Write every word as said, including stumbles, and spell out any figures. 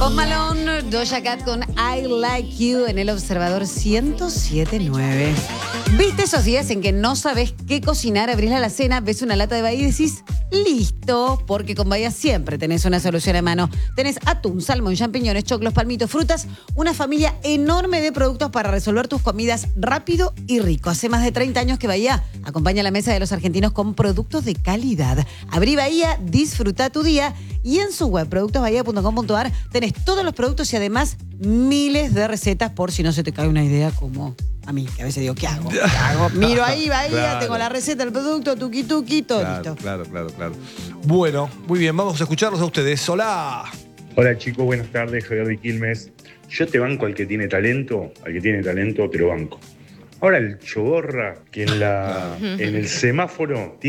Post Malone, Doja Cat con I Like You en El Observador ciento siete punto nueve. ¿Viste esos días en que no sabes qué cocinar? Abrís la alacena, ves una lata de Bahía y decís, listo, porque con Bahía siempre tenés una solución a mano. Tenés atún, salmón, champiñones, choclos, palmitos, frutas, una familia enorme de productos para resolver tus comidas rápido y rico. Hace más de treinta años que Bahía acompaña a la mesa de los argentinos con productos de calidad. Abrí Bahía, disfruta tu día y en su web, productos bahía punto com punto ar, tenés todos los productos y además miles de recetas por si no se te cae una idea como a mí, que a veces digo, ¿qué hago? ¿Qué hago? Miro ahí, Bahía, claro. Tengo la receta, el producto, tuqui tuqui, todo claro, listo. Claro, claro, claro. Bueno, muy bien, vamos a escucharlos a ustedes. Hola. Hola chicos, buenas tardes, Javier de Quilmes. Yo te banco al que tiene talento, al que tiene talento te lo banco. Ahora el choborra que en, la, en el semáforo